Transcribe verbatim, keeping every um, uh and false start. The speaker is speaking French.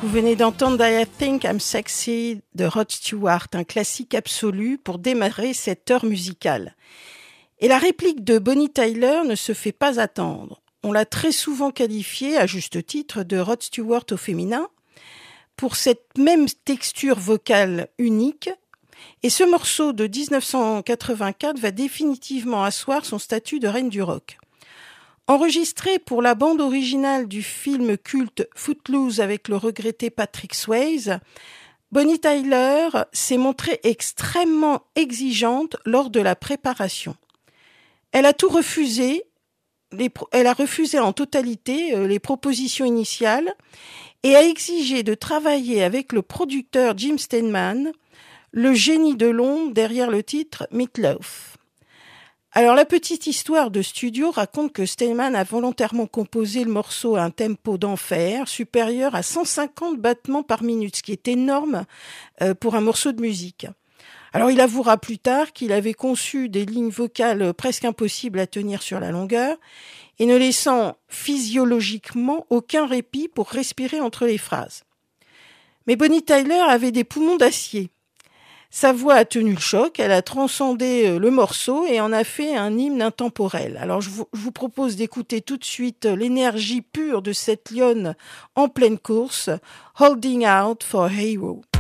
Vous venez d'entendre I Think I'm Sexy de Rod Stewart, un classique absolu pour démarrer cette heure musicale. Et la réplique de Bonnie Tyler ne se fait pas attendre. On l'a très souvent qualifiée, à juste titre, de Rod Stewart au féminin, pour cette même texture vocale unique. Et ce morceau de dix-neuf cent quatre-vingt-quatre va définitivement asseoir son statut de reine du rock. Enregistré pour la bande originale du film culte Footloose avec le regretté Patrick Swayze, Bonnie Tyler s'est montrée extrêmement exigeante lors de la préparation. Elle a tout refusé, les, elle a refusé en totalité euh, les propositions initiales et a exigé de travailler avec le producteur Jim Steinman, le génie de l'ombre derrière le titre Meat Loaf. Alors la petite histoire de studio raconte que Steinman a volontairement composé le morceau à un tempo d'enfer supérieur à cent cinquante battements par minute, ce qui est énorme euh, pour un morceau de musique. Alors il avouera plus tard qu'il avait conçu des lignes vocales presque impossibles à tenir sur la longueur et ne laissant physiologiquement aucun répit pour respirer entre les phrases. Mais Bonnie Tyler avait des poumons d'acier. Sa voix a tenu le choc, elle a transcendé le morceau et en a fait un hymne intemporel. Alors je vous, je vous propose d'écouter tout de suite l'énergie pure de cette lionne en pleine course, Holding Out for a Hero.